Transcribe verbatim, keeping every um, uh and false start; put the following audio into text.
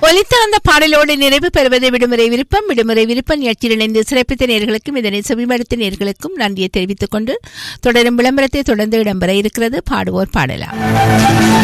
ஒலித்த அந்த பாடலோடு நிறைவு பெறுவது விடுமுறை விருப்பம். விடுமுறை விருப்பம் நிகழ்ச்சியில் இணைந்து சிறப்பித்த நேர்களுக்கும் இதனை செவிமடுத்த நேர்களுக்கும் நன்றியை தெரிவித்துக் கொண்டு தொடரும் விளம்பரத்தை தொடர்ந்து இடம்பெற இருக்கிறது பாடுவோர் பாடலாம்.